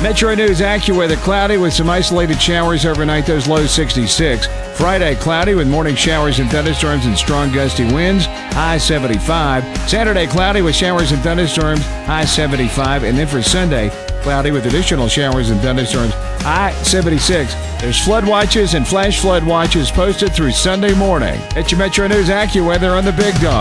Metro News AccuWeather, cloudy with some isolated showers overnight, those lows 66. Friday, cloudy with morning showers and thunderstorms and strong gusty winds, high 75. Saturday, cloudy with showers and thunderstorms, high 75. And then for Sunday, cloudy with additional showers and thunderstorms, high 76. There's flood watches and flash flood watches posted through Sunday morning. At your Metro News AccuWeather on the Big Dog.